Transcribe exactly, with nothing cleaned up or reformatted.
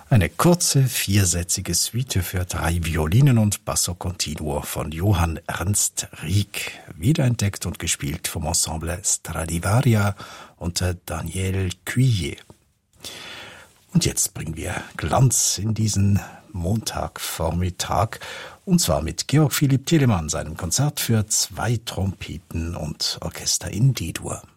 Eine kurze, viersätzige Suite für drei Violinen und Basso Continuo von Johann Ernst Rieck, wiederentdeckt und gespielt vom Ensemble Stradivaria unter Daniel Cuillet. Und jetzt bringen wir Glanz in diesen Montagvormittag, und zwar mit Georg Philipp Telemann, seinem Konzert für zwei Trompeten und Orchester in D-Dur.